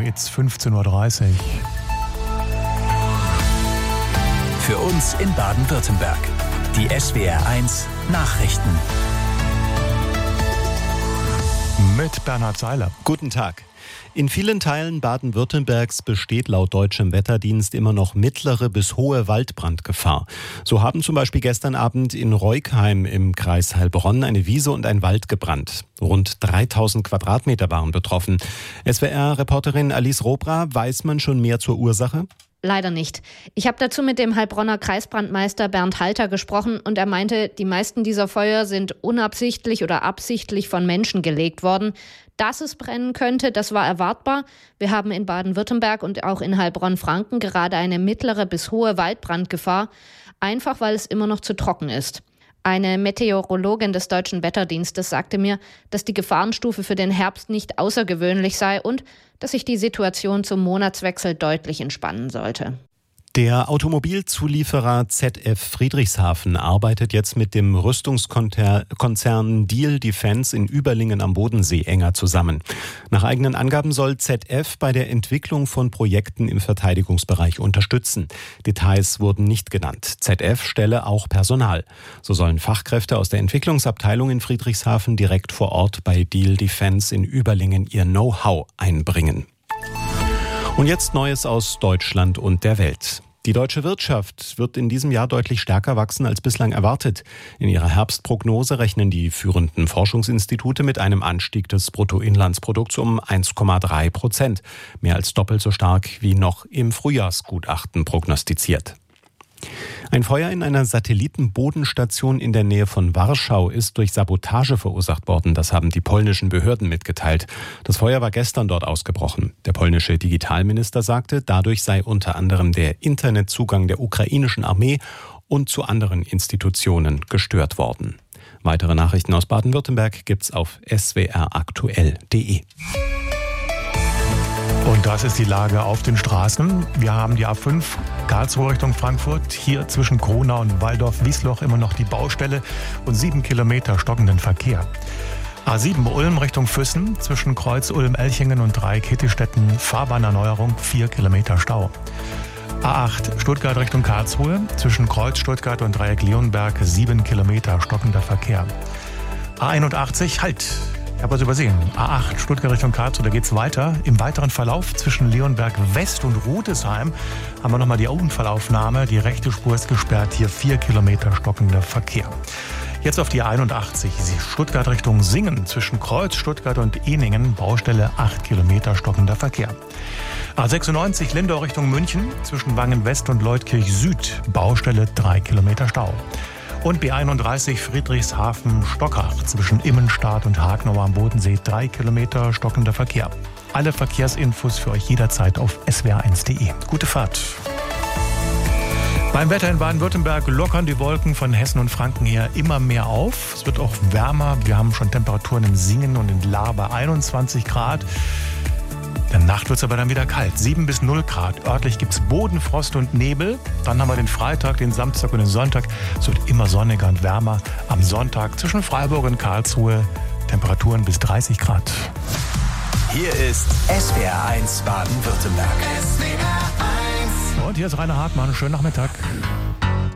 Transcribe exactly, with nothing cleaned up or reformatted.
jetzt fünfzehn Uhr dreißig. Für uns in Baden-Württemberg. Die S W R eins Nachrichten. Mit Bernhard Seiler. Guten Tag. In vielen Teilen Baden-Württembergs besteht laut deutschem Wetterdienst immer noch mittlere bis hohe Waldbrandgefahr. So haben zum Beispiel gestern Abend in Reukheim im Kreis Heilbronn eine Wiese und ein Wald gebrannt. Rund dreitausend Quadratmeter waren betroffen. S W R-Reporterin Alice Robra, weiß man schon mehr zur Ursache? Leider nicht. Ich habe dazu mit dem Heilbronner Kreisbrandmeister Bernd Halter gesprochen und er meinte, die meisten dieser Feuer sind unabsichtlich oder absichtlich von Menschen gelegt worden. Dass es brennen könnte, das war erwartbar. Wir haben in Baden-Württemberg und auch in Heilbronn-Franken gerade eine mittlere bis hohe Waldbrandgefahr, einfach weil es immer noch zu trocken ist. Eine Meteorologin des Deutschen Wetterdienstes sagte mir, dass die Gefahrenstufe für den Herbst nicht außergewöhnlich sei und dass sich die Situation zum Monatswechsel deutlich entspannen sollte. Der Automobilzulieferer Z F Friedrichshafen arbeitet jetzt mit dem Rüstungskonzern Diehl Defence in Überlingen am Bodensee enger zusammen. Nach eigenen Angaben soll Z F bei der Entwicklung von Projekten im Verteidigungsbereich unterstützen. Details wurden nicht genannt. Z F stelle auch Personal. So sollen Fachkräfte aus der Entwicklungsabteilung in Friedrichshafen direkt vor Ort bei Diehl Defence in Überlingen ihr Know-how einbringen. Und jetzt Neues aus Deutschland und der Welt. Die deutsche Wirtschaft wird in diesem Jahr deutlich stärker wachsen als bislang erwartet. In ihrer Herbstprognose rechnen die führenden Forschungsinstitute mit einem Anstieg des Bruttoinlandsprodukts um eins Komma drei Prozent. Mehr als doppelt so stark wie noch im Frühjahrsgutachten prognostiziert. Ein Feuer in einer Satellitenbodenstation in der Nähe von Warschau ist durch Sabotage verursacht worden. Das haben die polnischen Behörden mitgeteilt. Das Feuer war gestern dort ausgebrochen. Der polnische Digitalminister sagte, dadurch sei unter anderem der Internetzugang der ukrainischen Armee und zu anderen Institutionen gestört worden. Weitere Nachrichten aus Baden-Württemberg gibt's auf s w r aktuell punkt d e. Und das ist die Lage auf den Straßen. Wir haben die A fünf Karlsruhe Richtung Frankfurt. Hier zwischen Kronau und Waldorf-Wiesloch immer noch die Baustelle und sieben Kilometer stockenden Verkehr. A sieben Ulm Richtung Füssen zwischen Kreuz Ulm-Elchingen und Dreieck-Hittistetten Fahrbahnerneuerung, vier Kilometer Stau. A acht Stuttgart Richtung Karlsruhe zwischen Kreuz Stuttgart und Dreieck Leonberg, sieben Kilometer stockender Verkehr. A einundachtzig, halt! Ich habe was übersehen. A acht Stuttgart Richtung Karlsruhe, da geht's weiter. Im weiteren Verlauf zwischen Leonberg West und Rudesheim haben wir nochmal die Unfallaufnahme. Die rechte Spur ist gesperrt. Hier vier Kilometer stockender Verkehr. Jetzt auf die einundachtzig. Stuttgart Richtung Singen zwischen Kreuz Stuttgart und Ehningen. Baustelle acht Kilometer stockender Verkehr. A sechsundneunzig Lindau Richtung München zwischen Wangen West und Leutkirch Süd. Baustelle drei Kilometer Stau. Und B einunddreißig Friedrichshafen-Stockach zwischen Immenstadt und Hagnau am Bodensee, drei Kilometer stockender Verkehr. Alle Verkehrsinfos für euch jederzeit auf s w r eins punkt d e. Gute Fahrt. Beim Wetter in Baden-Württemberg lockern die Wolken von Hessen und Franken her immer mehr auf. Es wird auch wärmer. Wir haben schon Temperaturen in Singen und in Lahr bei einundzwanzig Grad. In der Nacht wird es aber dann wieder kalt, sieben bis null Grad. Örtlich gibt es Bodenfrost und Nebel. Dann haben wir den Freitag, den Samstag und den Sonntag. Es wird immer sonniger und wärmer. Am Sonntag zwischen Freiburg und Karlsruhe Temperaturen bis dreißig Grad. Hier ist S W R eins Baden-Württemberg. Und hier ist Rainer Hartmann. Schönen Nachmittag.